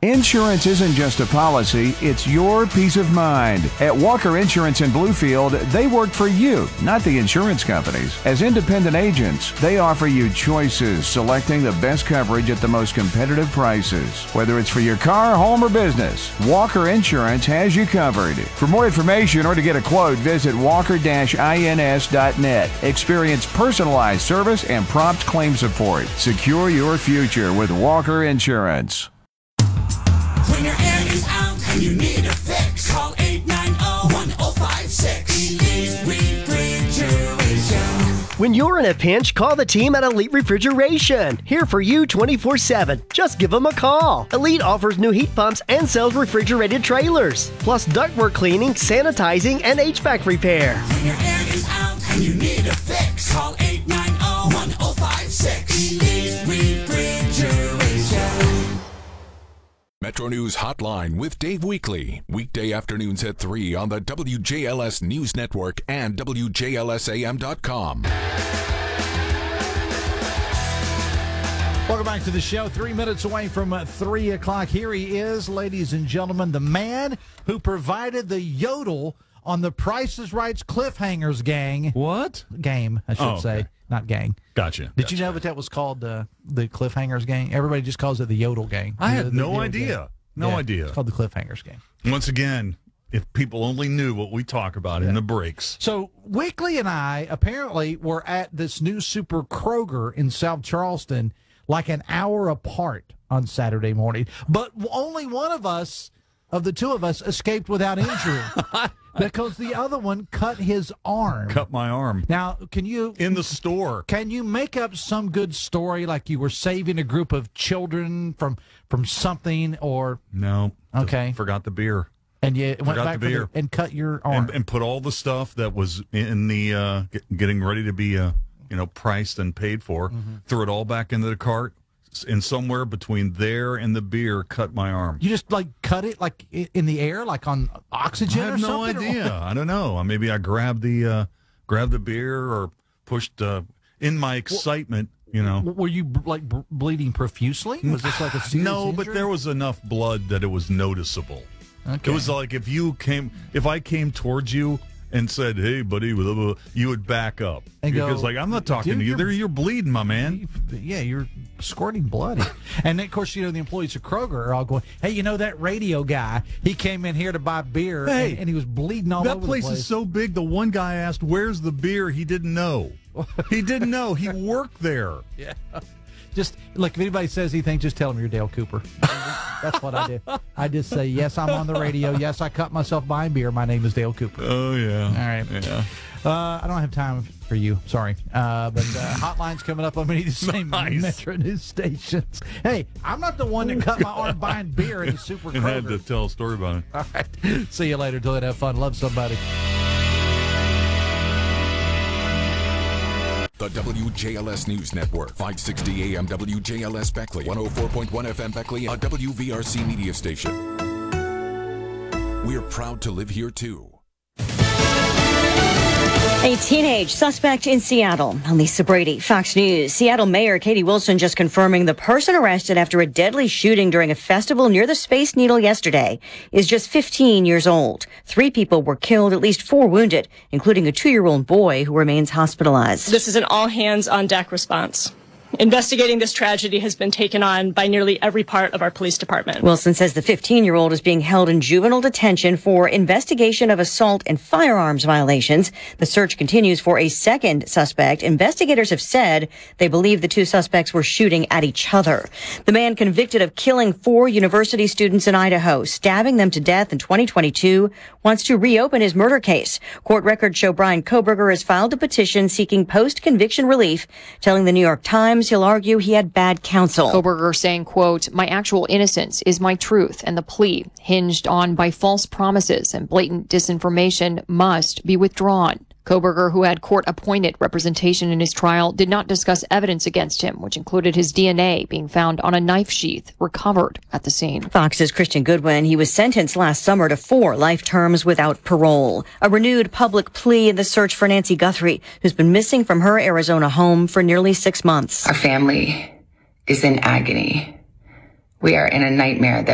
Insurance isn't just a policy, it's your peace of mind. At Walker Insurance in Bluefield, they work for you, not the insurance companies. As independent agents, they offer you choices, selecting the best coverage at the most competitive prices. Whether it's for your car, home, or business, Walker Insurance has you covered. For more information or to get a quote, visit walker-ins.net. Experience personalized service and prompt claim support. Secure your future with Walker Insurance. When your air is out and you need a fix, call 890-1056. Elite Refrigeration. When you're in a pinch, call the team at Elite Refrigeration. Here for you 24/7. Just give them a call. Elite offers new heat pumps and sells refrigerated trailers, plus ductwork cleaning, sanitizing, and HVAC repair. When your air is out and you need a fix, call 890-1056. Elite Refrigeration. Metro News Hotline with Dave Weekly. Weekday afternoons at 3 on the WJLS News Network and WJLSAM.com. Welcome back to the show. 3 minutes away from 3 o'clock. Here he is, ladies and gentlemen, the man who provided the yodel on the Price is Right's Cliffhangers gang. What? Game, I should say. Not gang. Gotcha. Did you know that was called the Cliffhangers gang? Everybody just calls it the Yodel gang. I had no idea. No idea. It's called the Cliffhangers gang. Once again, if people only knew what we talk about in the breaks. So Weekly and I apparently were at this new Super Kroger in South Charleston like an hour apart on Saturday morning. But only one of us, of the two of us, escaped without injury. Because the other one cut his arm. Cut my arm. Now, in the store. Can you make up some good story like you were saving a group of children from something or? No. Okay. Forgot the beer. And you went back and cut your arm. And put all the stuff that was in the getting ready to be priced and paid for. Mm-hmm. Threw it all back into the cart. And somewhere between there and the beer, cut my arm. You just cut it like in the air, like on oxygen or something? I have no idea. I don't know. Maybe I grabbed the beer or pushed in my excitement. Were you bleeding profusely? Was this like a serious injury? But there was enough blood that it was noticeable. Okay. It was like if I came towards you and said, "Hey, buddy," you would back up because I'm not talking to you. You're bleeding, my man. Yeah, you're squirting blood. And then, of course, the employees of Kroger are all going, "Hey, that radio guy? He came in here to buy beer, and he was bleeding all over the place." That place is so big. The one guy asked, "Where's the beer?" He didn't know. He didn't know. He worked there. Yeah. Just look, if anybody says anything, just tell them you're Dale Cooper. That's what I do. I just say, yes, I'm on the radio. Yes, I cut myself buying beer. My name is Dale Cooper. Oh, yeah. All right. Yeah. I don't have time for you. Sorry. But hotline's coming up on many of the same Metro News stations. Hey, I'm not the one that cut my arm buying beer at the Super Kroger. I had to tell a story about it. All right. See you later. Till then, have fun. Love somebody. The WJLS News Network, 560 AM WJLS Beckley, 104.1 FM Beckley, a WVRC media station. We're proud to live here, too. A teenage suspect in Seattle. Lisa Brady, Fox News. Seattle Mayor Katie Wilson just confirming the person arrested after a deadly shooting during a festival near the Space Needle yesterday is just 15 years old. 3 people were killed, at least 4 wounded, including a 2-year-old boy who remains hospitalized. This is an all-hands-on-deck response. Investigating this tragedy has been taken on by nearly every part of our police department. Wilson says the 15-year-old is being held in juvenile detention for investigation of assault and firearms violations. The search continues for a second suspect. Investigators have said they believe the 2 suspects were shooting at each other. The man convicted of killing 4 university students in Idaho, stabbing them to death in 2022, wants to reopen his murder case. Court records show Brian Kohberger has filed a petition seeking post-conviction relief, telling the New York Times he'll argue he had bad counsel. Kohberger saying, quote, "My actual innocence is my truth, and the plea hinged on by false promises and blatant disinformation must be withdrawn." Kohberger, who had court-appointed representation in his trial, did not discuss evidence against him, which included his DNA being found on a knife sheath recovered at the scene. Fox's Christian Goodwin, he was sentenced last summer to 4 life terms without parole. A renewed public plea in the search for Nancy Guthrie, who's been missing from her Arizona home for nearly 6 months. Our family is in agony. We are in a nightmare that